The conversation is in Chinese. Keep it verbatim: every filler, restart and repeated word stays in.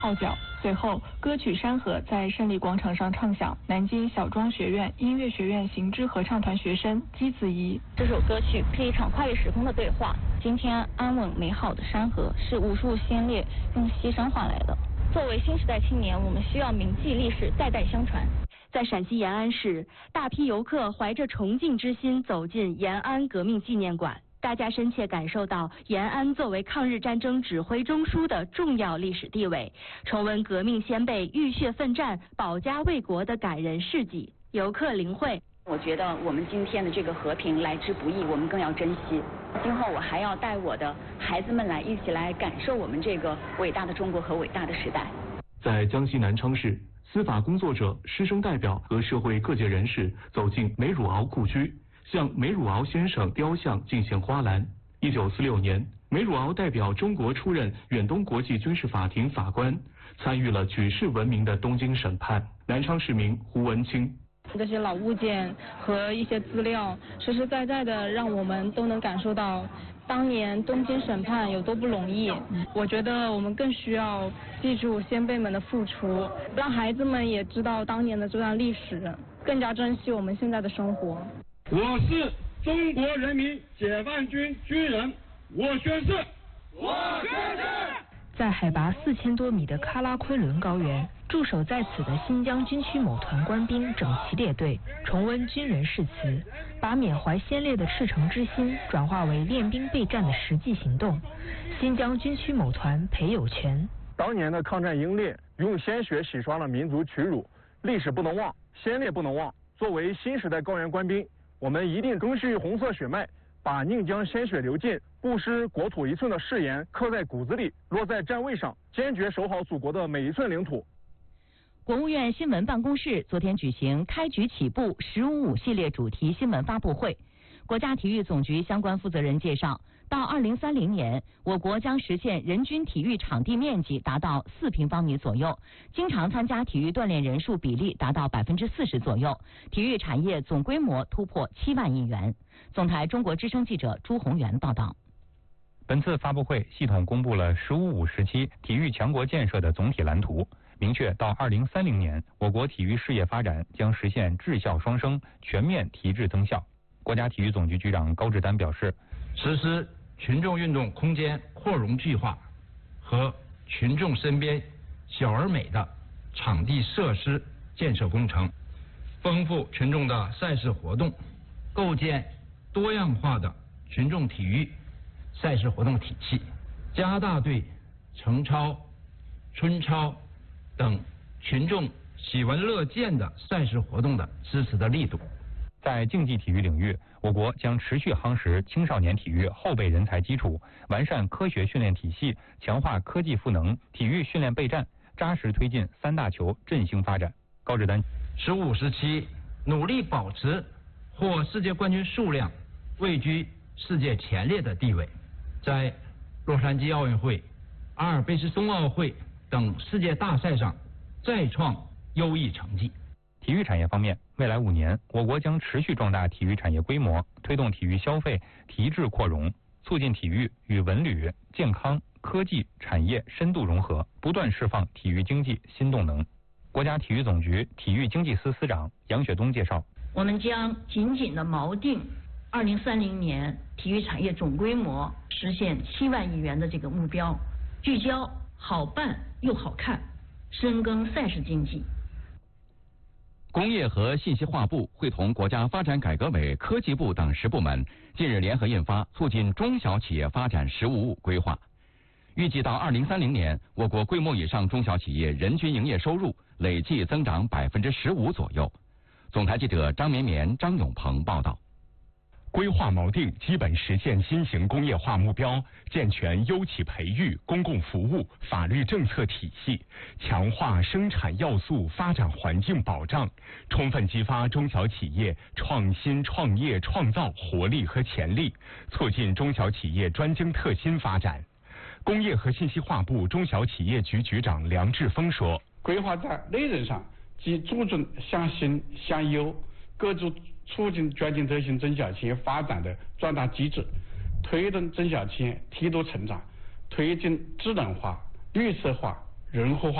号角。随后，歌曲《山河》在胜利广场上唱响。南京小庄学院音乐学院行知合唱团学生姬子怡， 这首歌曲是一场跨越时空的对话。今天安稳美好的山河是无数先烈用牺牲换来的。作为新时代青年，我们需要铭记历史，代代相传。 在陕西延安市，大批游客怀着崇敬之心走进延安革命纪念馆，大家深切感受到延安作为抗日战争指挥中枢的重要历史地位，重温革命先辈浴血奋战、保家卫国的感人事迹。游客领会。 我觉得我们今天的这个和平来之不易，我们更要珍惜。今后我还要带我的孩子们来一起来感受我们这个伟大的中国和伟大的时代。 在江西南昌市，司法工作者、师生代表和社会各界人士走进梅汝敖故居，向梅汝敖先生雕像进献花篮。一九四六年，梅汝敖代表中国出任远东国际军事法庭法官，参与了举世闻名的东京审判。南昌市民胡文清。 这些老物件和一些资料，实实在在的让我们都能感受到当年东京审判有多不容易。我觉得我们更需要记住先辈们的付出，让孩子们也知道当年的这段历史，更加珍惜我们现在的生活。 我是中国人民解放军军人，我宣誓，我宣誓。 在海拔四千多米的喀拉昆仑高原，驻守在此的新疆军区某团官兵整齐列队，重温军人誓词，把缅怀先烈的赤诚之心转化为练兵备战的实际行动。新疆军区某团裴有全： 当年的抗战英烈用鲜血洗刷了民族屈辱，历史不能忘，先烈不能忘。作为新时代高原官兵，我们一定赓续红色血脉，把宁将鲜血流尽，不失国土一寸的誓言刻在骨子里，落在站位上，坚决守好祖国的每一寸领土。 国务院新闻办公室昨天举行开局起步十五五系列主题新闻发布会。国家体育总局相关负责人介绍，到二零三零年，我国将实现人均体育场地面积达到四平方米左右，经常参加体育锻炼人数比例达到百分之四十左右，体育产业总规模突破七万亿元。总台中国之声记者朱宏元报道。 本次发布会系统公布了“十五五”时期体育强国建设的总体蓝图，明确到二零三零年，我国体育事业发展将实现质效双升，全面提质增效。国家体育总局局长高志丹表示， 实施群众运动空间扩容计划和群众身边小而美的场地设施建设工程，丰富群众的赛事活动，构建多样化的群众体育赛事活动体系，加大对程超、春超等群众喜闻乐见的赛事活动的支持的力度。 在竞技体育领域，我国将持续夯实青少年体育后备人才基础，完善科学训练体系，强化科技赋能，体育训练备战，扎实推进三大球振兴发展。高志丹， 十五时期努力保持获世界冠军数量位居世界前列的地位，在洛杉矶奥运会、阿尔卑斯冬奥会等世界大赛上再创优异成绩。 体育产业方面，未来五年，我国将持续壮大体育产业规模，推动体育消费提质扩容，促进体育与文旅、健康、科技产业深度融合，不断释放体育经济新动能。国家体育总局体育经济司司长杨雪东介绍， 我们将紧紧地锚定二零三零年体育产业总规模实现七万亿元的这个目标，聚焦好办又好看，深耕赛事经济。 工业和信息化部会同国家发展改革委、科技部等十部门近日联合印发《促进中小企业发展“十五五”规划》，预计到二零三零年，我国规模以上中小企业人均营业收入累计增长百分之十五左右。总台记者张绵绵、张永鹏报道。 规划锚定基本实现新型工业化目标，健全优企培育、公共服务、法律政策体系，强化生产要素发展环境保障，充分激发中小企业创新创业创造活力和潜力，促进中小企业专精特新发展。工业和信息化部中小企业局局长梁志峰说， 规划在内容上即注重向新向优，各种促进专精特新中小企业发展的壮大机制，推动中小企业梯度成长，推进智能化、绿色化、 人和化。